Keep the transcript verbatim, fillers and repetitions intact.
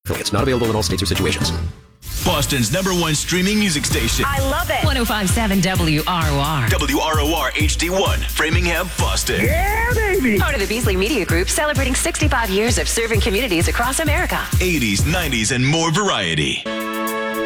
It's not available in all states or situations. Boston's number one streaming music station. I love it. one oh five point seven W R O R. W R O R H D one, Framingham, Boston. Yeah, baby. Part of the Beasley Media Group, celebrating sixty-five years of serving communities across America. eighties, nineties, and more variety.